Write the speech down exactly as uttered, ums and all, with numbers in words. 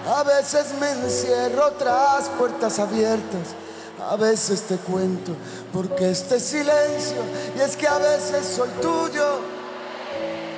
A veces me encierro tras puertas abiertas, a veces te cuento porque este silencio, y es que a veces soy tuyo